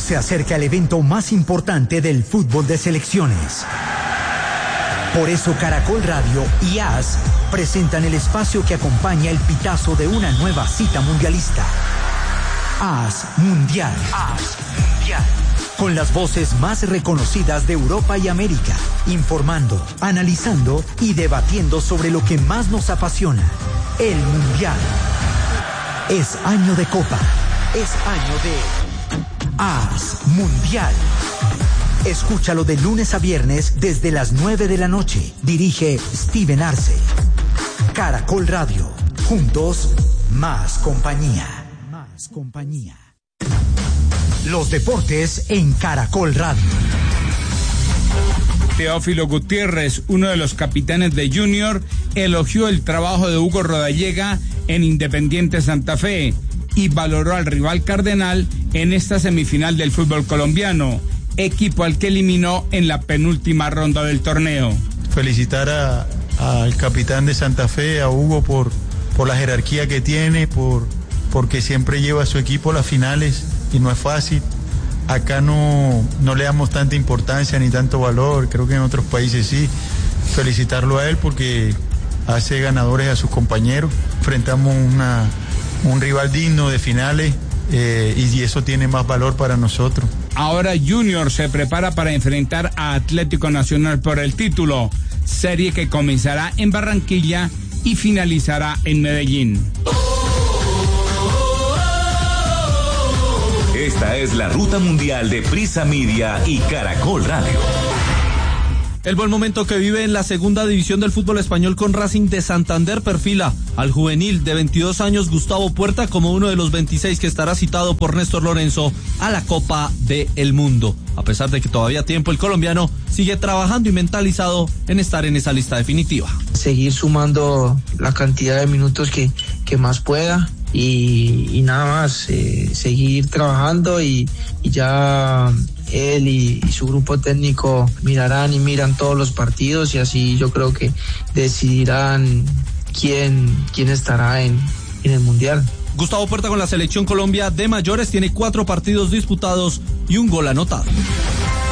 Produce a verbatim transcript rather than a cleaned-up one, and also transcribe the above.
se acerca el evento más importante del fútbol de selecciones. Por eso Caracol Radio y A S presentan el espacio que acompaña el pitazo de una nueva cita mundialista. A S Mundial. A S Mundial. Con las voces más reconocidas de Europa y América, informando, analizando y debatiendo sobre lo que más nos apasiona, el Mundial. Es año de Copa, es año de A S Mundial. Escúchalo de lunes a viernes desde las nueve de la noche. Dirige Steven Arce. Caracol Radio. Juntos, más compañía. Más compañía. Los deportes en Caracol Radio. Teófilo Gutiérrez, uno de los capitanes de Junior, elogió el trabajo de Hugo Rodallega en Independiente Santa Fe y valoró al rival cardenal en esta semifinal del fútbol colombiano, equipo al que eliminó en la penúltima ronda del torneo. Felicitar a, al capitán de Santa Fe, a Hugo, por, por la jerarquía que tiene, por, porque siempre lleva a su equipo a las finales y no es fácil. Acá no, no le damos tanta importancia ni tanto valor, creo que en otros países sí. Felicitarlo a él porque hace ganadores a sus compañeros. Enfrentamos una, un rival digno de finales eh, y eso tiene más valor para nosotros. Ahora Junior se prepara para enfrentar a Atlético Nacional por el título, serie que comenzará en Barranquilla y finalizará en Medellín. Esta es la ruta mundial de Prisa Media y Caracol Radio. El buen momento que vive en la segunda división del fútbol español con Racing de Santander perfila al juvenil de veintidós años Gustavo Puerta como uno de los veintiséis que estará citado por Néstor Lorenzo a la Copa del Mundo. A pesar de que todavía a tiempo, el colombiano sigue trabajando y mentalizado en estar en esa lista definitiva. Seguir sumando la cantidad de minutos que, que más pueda. Y, y nada más, eh, seguir trabajando y, y ya él y, y su grupo técnico mirarán y miran todos los partidos y así yo creo que decidirán quién, quién estará en, en el Mundial. Gustavo Puerta con la selección Colombia de mayores tiene cuatro partidos disputados y un gol anotado.